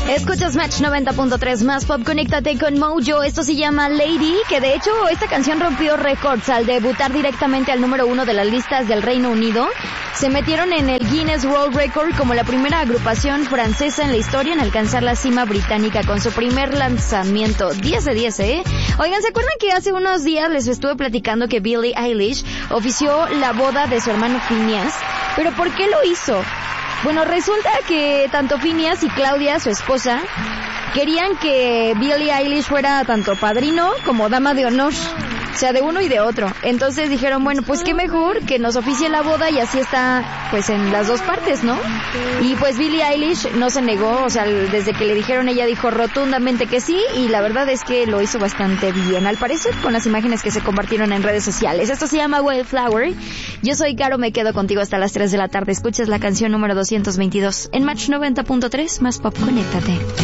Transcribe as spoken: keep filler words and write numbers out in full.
Escuchas Match noventa punto tres más pop, conéctate con Mojo. Esto se llama Lady, que de hecho esta canción rompió récords al debutar directamente al número uno de las listas del Reino Unido. Se metieron en el Guinness World Record como la primera agrupación francesa en la historia en alcanzar la cima británica con su primer lanzamiento. diez de diez, ¿eh? Oigan, ¿se acuerdan que hace unos días les estuve platicando que Billie Eilish ofició la boda de su hermano Phineas? ¿Pero por qué lo hizo? Bueno, resulta que tanto Phineas y Claudia, su esposa, querían que Billie Eilish fuera tanto padrino como dama de honor. O sea, de uno y de otro. Entonces dijeron, bueno, pues qué mejor que nos oficie la boda y así está, pues en las dos partes, ¿no? Y pues Billie Eilish no se negó, o sea, desde que le dijeron ella dijo rotundamente que sí, y la verdad es que lo hizo bastante bien, al parecer, con las imágenes que se compartieron en redes sociales. Esto se llama Wildflower. Yo soy Caro, me quedo contigo hasta las tres de la tarde. Escuchas la canción número doscientos veintidós en Match noventa punto tres, más pop, conéctate.